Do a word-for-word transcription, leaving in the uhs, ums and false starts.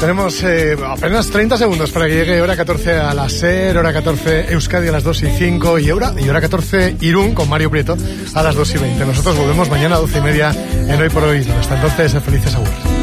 Tenemos eh, apenas treinta segundos para que llegue hora catorce a la SER, hora catorce Euskadi a las dos y cinco y hora, y hora catorce Irún con Mario Prieto a las dos y veinte. Nosotros volvemos mañana a doce y media en Hoy por Hoy. Hasta entonces, felices agur.